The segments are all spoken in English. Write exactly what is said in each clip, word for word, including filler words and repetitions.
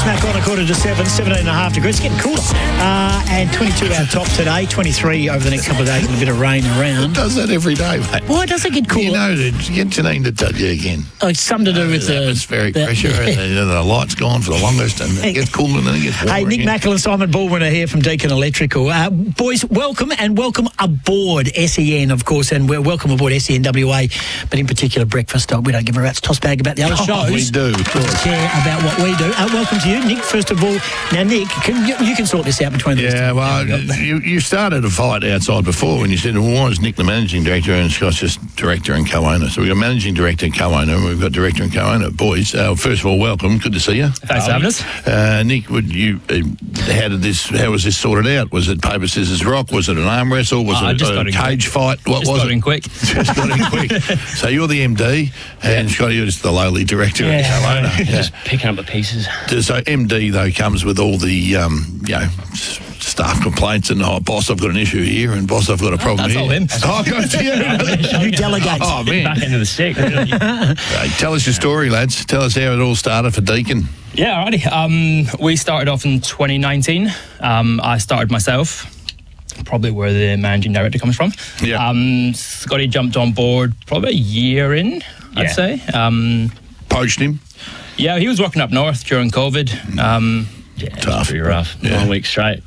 smack on a quarter to seven, seventeen and a half degrees. It's getting cooler. Uh, and twenty-two our top today, twenty-three over the next couple of days with a bit of rain around. It does that every day, mate. Why does it get cooler? You know, to get Janine to tell you again. Oh, it's something to do with the the atmospheric the, pressure, and the, the light's gone for the longest, and it gets cooler and then it gets warmer. Hey, Nick again. Mackel and Simon Baldwin are here from Deakin Electrical. Uh, boys, welcome and welcome aboard S E N, of course, and we're welcome aboard S E N W A, but in particular breakfast. Uh, we don't give a rat's toss bag about the other Oh, shows. we do, of We course. care about what we do. Uh, welcome to you, Nick. First of all, now Nick, can, you, you can sort this out between the Yeah, well, you, you started a fight outside before when you said, well, why is Nick the managing director and Scott's just director and co-owner? So we've got managing director and co-owner, and we've got director and co-owner. Boys, uh, first of all, welcome. Good to see you. Thanks for having us. Uh, Nick, would you? Uh, how did this? How was this sorted out? Was it paper scissors rock? Was it an arm wrestle? Was Uh, it just a got in cage fight? What Just was got it? in quick. Just got in quick. So you're the M D, and Scotty, you're just the lowly director and co-owner. Yeah. Just picking up the pieces. So M D though comes with all the um, you know. s- staff complaints and, oh, boss, I've got an issue here, and boss, I've got a problem That's here. all him. Oh, God, yeah. You delegate. Oh, man. Back into the stick. Hey, tell us your story, lads. Tell us how it all started for Deakin. Yeah, alrighty. Um, we started off in twenty nineteen. Um, I started myself. Probably where the managing director comes from. Yeah. Um, Scotty jumped on board probably a year in, I'd Yeah. say. Um, Poached him. yeah, he was working up north during COVID. Um, Yeah, Tough. it was pretty rough. Yeah. One week straight.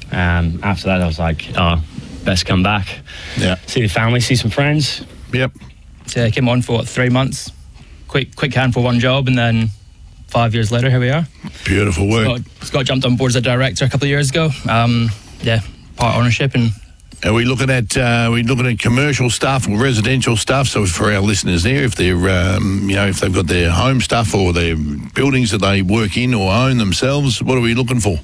Um, after that, I was like, oh, best come back. Yeah. See the family, see some friends. Yep. so I came on for what, three months. Quick, quick hand for one job, and then five years later, here we are. Beautiful work. Scott, Scott jumped on board as a director a couple of years ago. Um, yeah, part ownership and Are we looking at uh, are we looking at commercial stuff or residential stuff? So for our listeners there, if they're um, you know if they've got their home stuff or their buildings that they work in or own themselves, what are we looking for?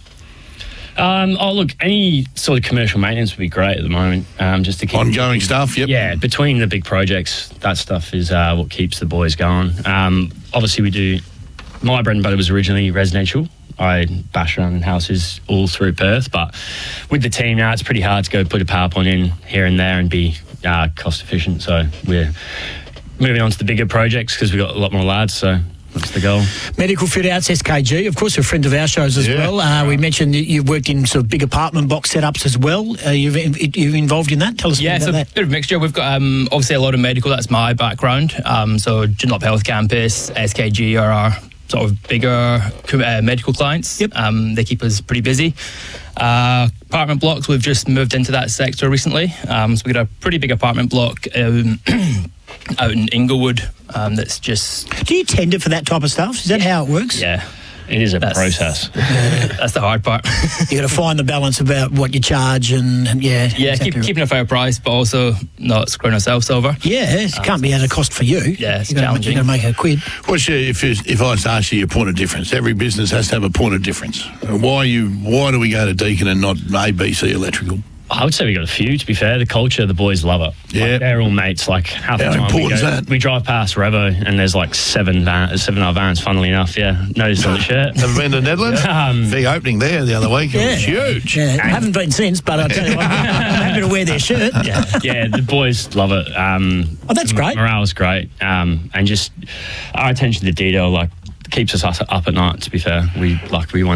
Um, oh, look, any sort of commercial maintenance would be great at the moment. Um, just to keep Ongoing stuff. Yep. Yeah, between the big projects, that stuff is uh, what keeps the boys going. Um, obviously, we do. My bread and butter was originally residential. I bash around in houses all through Perth, but with the team now, it's pretty hard to go put a power plant in here and there and be uh, cost efficient. So we're moving on to the bigger projects because we've got a lot more lads. So that's the goal. Medical Fit Outs, S K G, of course, a friend of our shows as Yeah. well. Uh, we mentioned that you've worked in sort of big apartment box setups as well. Uh, you've you've involved in that. Tell us yeah, about it's a that. bit of a mixture. We've got um, obviously a lot of medical. That's my background. Um, so Joondalup Health Campus, S K G are our sort of bigger uh, medical clients. Yep. Um, they keep us pretty busy. Uh, apartment blocks, we've just moved into that sector recently. Um, so we got a pretty big apartment block um, out in Inglewood. Um, that's just Do you tender for that type of stuff? Is that how it works? Yeah, it is a That's- process. that's the hard part. You got to find the balance about what you charge and, and yeah. yeah, exactly keep, right. keeping a fair price, but also not screwing ourselves over. Yeah, it can't be at a cost for you. Yeah, it's you gotta, challenging. You got to make a quid. What's your, if you- if I was to ask you your point of difference? Every business has to have a point of difference. Why you? Why do we go to Deakin and not A B C Electrical? I would say we got a few, to be fair. The culture, the boys love it. Yeah. Like, they're all mates. Like, half the How time we, important go, is that? we drive past Revo and there's like seven van, seven of our vans, funnily enough, yeah. Noticed on the shirt. Have you been to the Netherlands? Um, Big opening there the other week. It was huge. Yeah, I haven't been since, but I tell you what, I'm happy to wear their shirt. yeah, yeah, the boys love it. Um, Oh, that's great. Morale's great. Um, and just our attention to detail, like, keeps us up at night, to be fair. We, like, we want